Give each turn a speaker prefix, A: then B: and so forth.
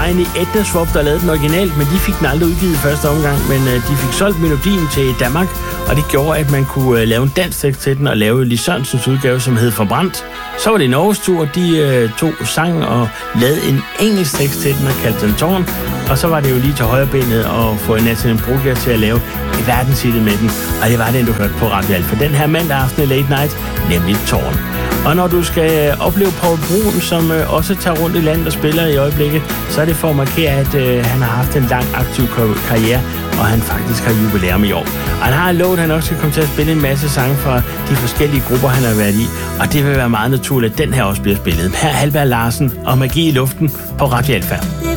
A: egentlig Etneswap, der lavede den originalt, men de fik den aldrig udgivet i første omgang, men de fik solgt melodien til Danmark, og det gjorde, at man kunne lave en dansk tekst til den og lave Lis Sørensens udgave, som hed Forbrændt. Så var det Norges tur, de tog sang og lavede en engelsk tekst til den og kaldte den Tårn, og så var det jo lige til højrebenet at få Nathalie Brugger til at lave et verdenshit med den, og det var den, du hørte på Radio Alfa. Den her mandag aften i Late Night, nemlig Tårn. Og når du skal opleve Poul Brun, som også tager rundt i landet og spiller i øjeblikket, så er det for at markere, at han har haft en lang aktiv karriere, og han faktisk har jubilæum i år. Og han har lovet, at han også skal komme til at spille en masse sange fra de forskellige grupper, han har været i, og det vil være meget naturligt, at den her også bliver spillet. Her er Halvberg Larsen og Magi i luften på Radio Alfa.